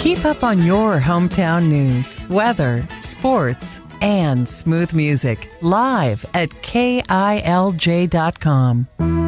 Keep up on your hometown news, weather, sports, and smooth music live at KILJ.com.